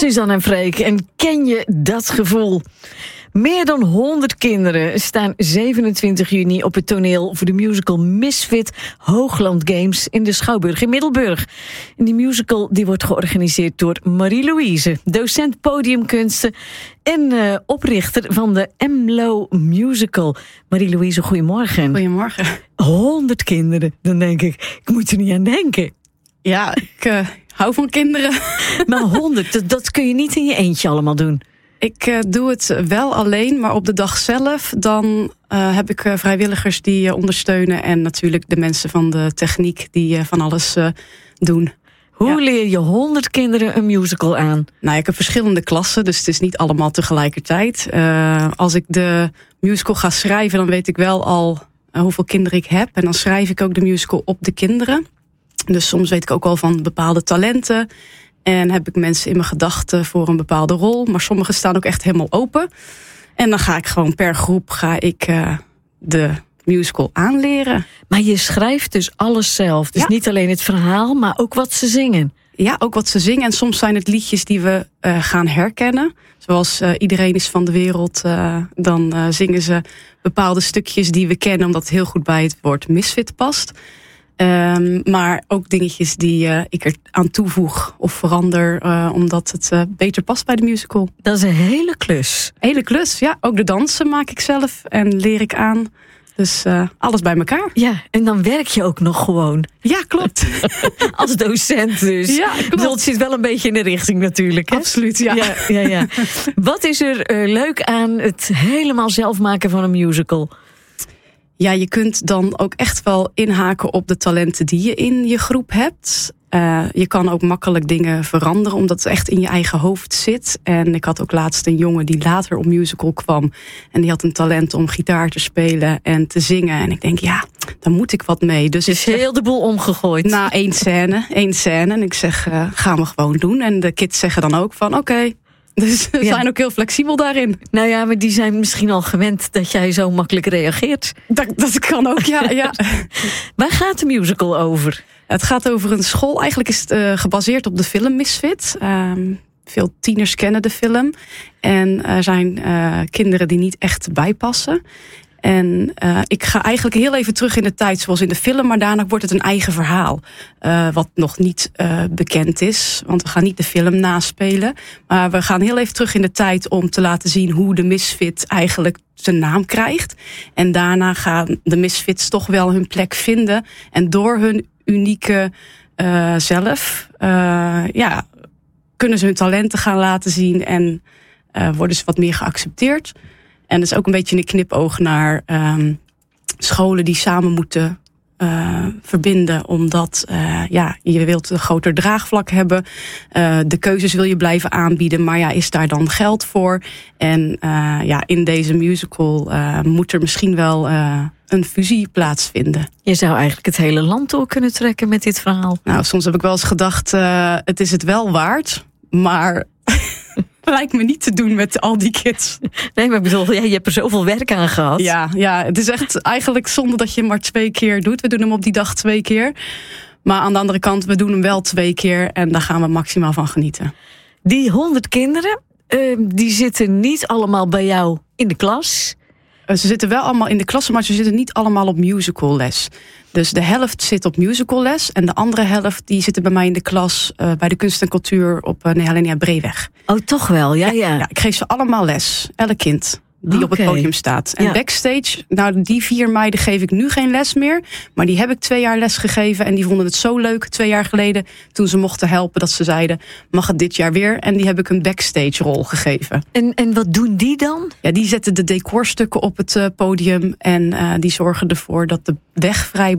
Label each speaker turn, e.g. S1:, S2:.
S1: Suzanne en Freek, en ken je dat gevoel? Meer dan 100 kinderen staan 27 juni op het toneel voor de musical Misfit Hoogland Games in de Schouwburg in Middelburg. En die musical die wordt georganiseerd door Marie-Louise, docent podiumkunsten en oprichter van de MLO Musical. Marie-Louise, goedemorgen.
S2: Goedemorgen.
S1: 100 kinderen, dan denk ik moet er niet aan denken.
S2: Ja, ik hou van kinderen.
S1: Maar 100, dat kun je niet in je eentje allemaal doen.
S2: Ik doe het wel alleen, maar op de dag zelf dan heb ik vrijwilligers die ondersteunen. En natuurlijk de mensen van de techniek die van alles doen.
S1: Hoe leer je 100 kinderen een musical aan?
S2: Nou, ik heb verschillende klassen, dus het is niet allemaal tegelijkertijd. Als ik de musical ga schrijven, dan weet ik wel al hoeveel kinderen ik heb. En dan schrijf ik ook de musical op de kinderen. Dus soms weet ik ook al van bepaalde talenten. En heb ik mensen in mijn gedachten voor een bepaalde rol. Maar sommige staan ook echt helemaal open. En dan ga ik gewoon per groep de musical aanleren.
S1: Maar je schrijft dus alles zelf. Dus niet alleen het verhaal, maar ook wat ze zingen.
S2: Ja, ook wat ze zingen. En soms zijn het liedjes die we gaan herkennen. Zoals Iedereen is van de wereld. Dan zingen ze bepaalde stukjes die we kennen, omdat het heel goed bij het woord misfit past. Maar ook dingetjes die ik er aan toevoeg of verander, omdat het beter past bij de musical.
S1: Dat is een hele klus.
S2: Hele klus, ja. Ook de dansen maak ik zelf en leer ik aan. Dus alles bij elkaar.
S1: Ja, en dan werk je ook nog gewoon.
S2: Ja, klopt.
S1: Als docent dus.
S2: Ja, klopt.
S1: Het zit wel een beetje in de richting natuurlijk. Hè?
S2: Absoluut, ja.
S1: Ja. Wat is er leuk aan het helemaal zelf maken van een musical?
S2: Ja, je kunt dan ook echt wel inhaken op de talenten die je in je groep hebt. Je kan ook makkelijk dingen veranderen, omdat het echt in je eigen hoofd zit. En ik had ook laatst een jongen die later op musical kwam. En die had een talent om gitaar te spelen en te zingen. En ik denk, ja, daar moet ik wat mee. Dus
S1: is heel de boel omgegooid.
S2: Na één scène. En ik zeg, gaan we gewoon doen. En de kids zeggen dan ook van, oké. Dus ze zijn ook heel flexibel daarin.
S1: Nou ja, maar die zijn misschien al gewend dat jij zo makkelijk reageert.
S2: Dat kan ook, ja.
S1: Waar gaat de musical over?
S2: Het gaat over een school. Eigenlijk is het gebaseerd op de film Misfit. Veel tieners kennen de film. En er zijn kinderen die niet echt bijpassen. En ik ga eigenlijk heel even terug in de tijd zoals in de film. Maar daarna wordt het een eigen verhaal. Wat nog niet bekend is. Want we gaan niet de film naspelen. Maar we gaan heel even terug in de tijd om te laten zien hoe de Misfit eigenlijk zijn naam krijgt. En daarna gaan de Misfits toch wel hun plek vinden. En door hun unieke zelf kunnen ze hun talenten gaan laten zien. En worden ze wat meer geaccepteerd. En dat is ook een beetje een knipoog naar scholen die samen moeten verbinden. Omdat je wilt een groter draagvlak hebben. De keuzes wil je blijven aanbieden. Maar ja, is daar dan geld voor? En in deze musical moet er misschien wel een fusie plaatsvinden.
S1: Je zou eigenlijk het hele land door kunnen trekken met dit verhaal.
S2: Nou, soms heb ik wel eens gedacht, het is het wel waard. Maar lijkt me niet te doen met al die kids.
S1: Nee, maar ik bedoel, je hebt er zoveel werk aan gehad.
S2: Ja, het is echt eigenlijk zonde dat je hem maar 2 keer doet. We doen hem op die dag 2 keer. Maar aan de andere kant, we doen hem wel 2 keer. En daar gaan we maximaal van genieten.
S1: Die 100 kinderen, die zitten niet allemaal bij jou in de klas.
S2: Ze zitten wel allemaal in de klas, maar ze zitten niet allemaal op musical les. Dus de helft zit op musical les. En de andere helft die zitten bij mij in de klas bij de kunst en cultuur op Helenia Breeweg.
S1: Oh, toch wel? Ja.
S2: Ik geef ze allemaal les. Elk kind die op het podium staat. En backstage, nou die 4 meiden geef ik nu geen les meer. Maar die heb ik 2 jaar les gegeven. En die vonden het zo leuk 2 jaar geleden. Toen ze mochten helpen dat ze zeiden, mag het dit jaar weer? En die heb ik een backstage rol gegeven.
S1: En wat doen die dan?
S2: Ja, die zetten de decorstukken op het podium. En die zorgen ervoor dat de weg vrij